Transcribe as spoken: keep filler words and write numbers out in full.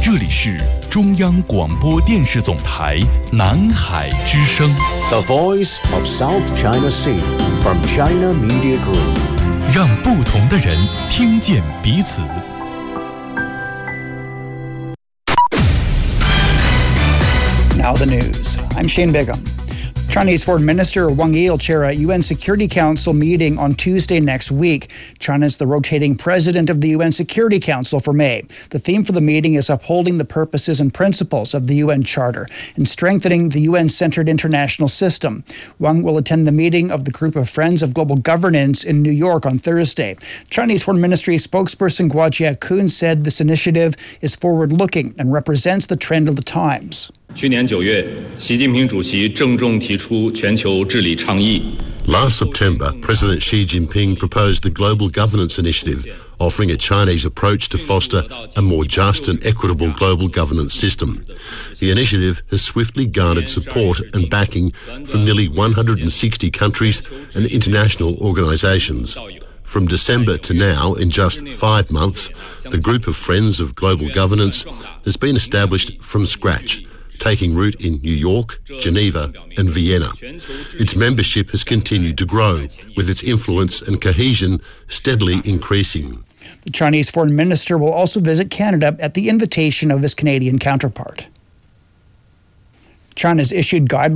这里是中央广播电视总台南海之声 The Voice of South China Sea from China Media Group， 让不同的人听见彼此。 Now the news. I'm Shane Bigham. Chinese Foreign Minister Wang Yi will chair a U N Security Council meeting on Tuesday next week. China's the rotating president of the U N Security Council for May. The theme for the meeting is upholding the purposes and principles of the U N Charter and strengthening the U N-centered international system. Wang will attend the meeting of the Group of Friends of Global Governance in New York on Thursday. Chinese Foreign Ministry spokesperson Guo Jiakun said this initiative is forward-looking and represents the trend of the times. 去年九月，习近平主席郑重提出全球治理倡议。 Last September, President Xi Jinping proposed the Global Governance Initiative, offering a Chinese approach to foster a more just and equitable global governance system. The initiative has swiftly garnered support and backing from nearly one hundred sixty countries and international organisations. From December to now, in just five months, the Group of Friends of Global Governance has been established from scratch, taking root in New York, Geneva and Vienna. Its membership has continued to grow, with its influence and cohesion steadily increasing. The Chinese foreign minister will also visit Canada at the invitation of his Canadian counterpart. China's issued guidelines